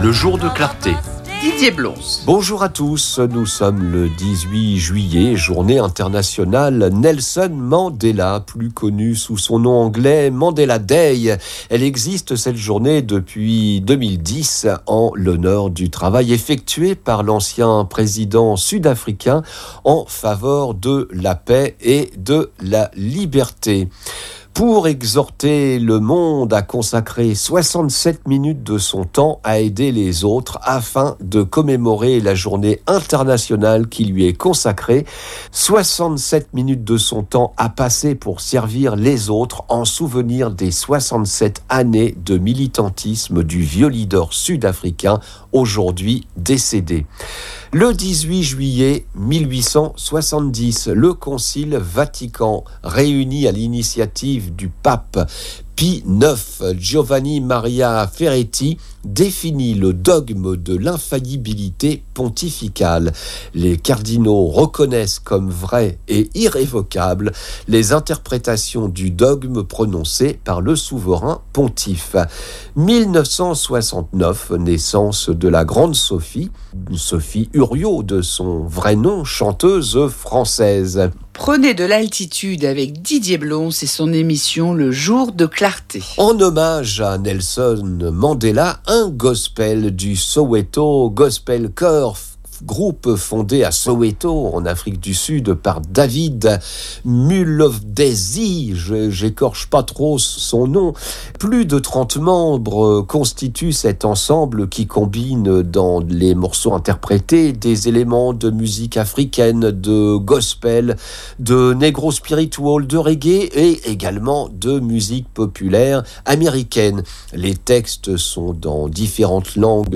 Le jour de clarté. Didier Blons. Bonjour à tous, nous sommes le 18 juillet, journée internationale Nelson Mandela, plus connue sous son nom anglais Mandela Day. Elle existe cette journée depuis 2010 en l'honneur du travail effectué par l'ancien président sud-africain en faveur de la paix et de la liberté. Pour exhorter le monde à consacrer 67 minutes de son temps à aider les autres afin de commémorer la journée internationale qui lui est consacrée. 67 minutes de son temps à passer pour servir les autres en souvenir des 67 années de militantisme du vieux leader sud-africain, aujourd'hui décédé. Le 18 juillet 1870, le Concile Vatican, réuni à l'initiative du pape Pie IX, Giovanni Maria Ferretti, définit le dogme de l'infaillibilité pontificale. Les cardinaux reconnaissent comme vraies et irrévocables les interprétations du dogme prononcées par le souverain pontife. 1969, naissance de la grande Sophie Uriot de son vrai nom, chanteuse française. Prenez de l'altitude avec Didier Blons et son émission Le jour de clarté. En hommage à Nelson Mandela, un gospel du Soweto Gospel Choir, groupe fondé à Soweto, en Afrique du Sud, par David Mulodezi, j'écorche pas trop son nom. Plus de 30 membres constituent cet ensemble qui combine dans les morceaux interprétés des éléments de musique africaine, de gospel, de negro spiritual, de reggae et également de musique populaire américaine. Les textes sont dans différentes langues